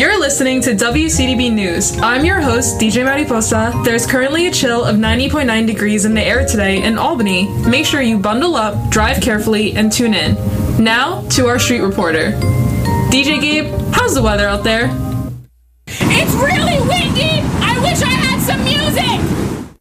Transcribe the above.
You're listening to WCDB News. I'm your host, DJ Mariposa. There's currently a chill of 90.9 degrees in the air today in Albany. Make sure you bundle up, drive carefully, and tune in. Now, to our street reporter. DJ Gabe, how's the weather out there? It's really windy! I wish I had some music!